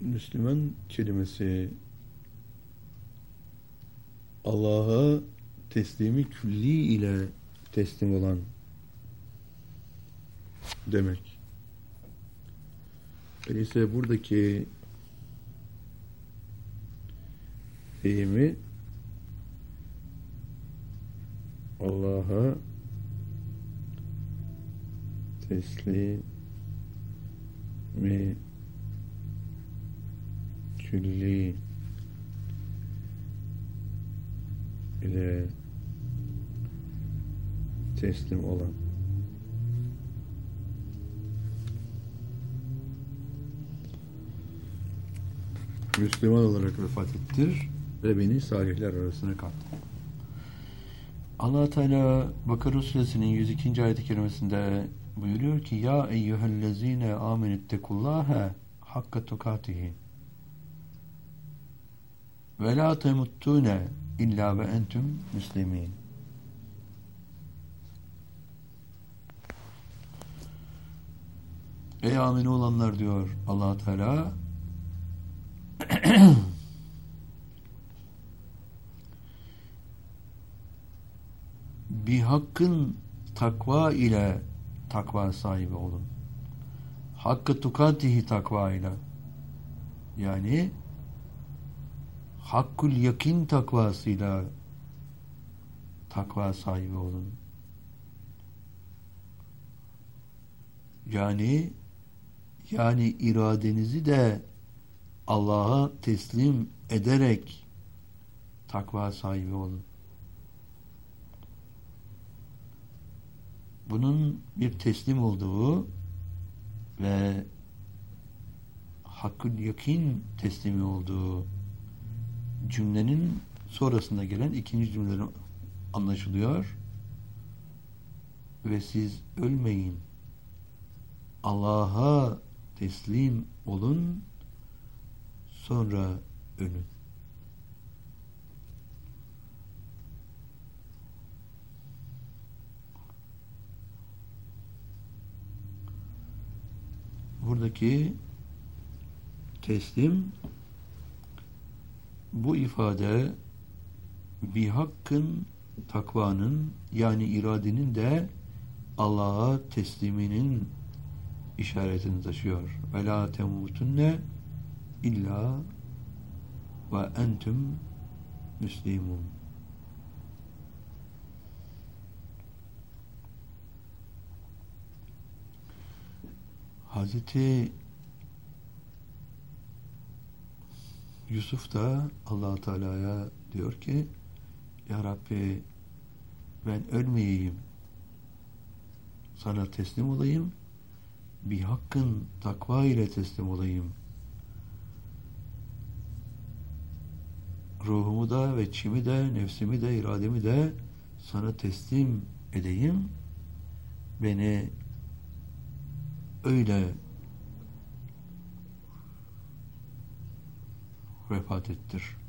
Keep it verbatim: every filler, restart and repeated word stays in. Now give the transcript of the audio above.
Müslüman kelimesi Allah'a teslimi külli ile teslim olan demek. Öyleyse buradaki deyimi Allah'a teslimi külli ile teslim olan Müslüman olarak vefat ettir ve beni salihler arasına kat. Allah Teala Bakara Suresinin yüz ikinci ayet-i kerimesinde buyuruyor ki ya eyyühellezine amenüttekullâhe hakka tukatihi ve la temuttune illa ve entüm müslimin. Ey amine olanlar diyor Allah Teala, bir hakkın takva ile takva sahibi olun. Hakkı tukatihi takva ile, yani hakkul yakin takvasıyla takva sahibi olun. Yani yani iradenizi de Allah'a teslim ederek takva sahibi olun. Bunun bir teslim olduğu ve hakkul yakin teslimi olduğu cümlenin sonrasında gelen ikinci cümleden anlaşılıyor. Ve siz ölmeyin, Allah'a teslim olun, sonra ölün. Buradaki teslim, bu ifade bir hakkın, takvanın, yani iradenin de Allah'a tesliminin işaretini taşıyor. Ve la temutunne illa ve entüm müslimun. Hazreti Yusuf da Allah Teala'ya diyor ki ya Rabbi, ben ölmeyeyim, sana teslim olayım, bir hakkın takva ile teslim olayım, ruhumu da ve içimi de, nefsimi de, irademi de sana teslim edeyim, beni öyle vefat ettir.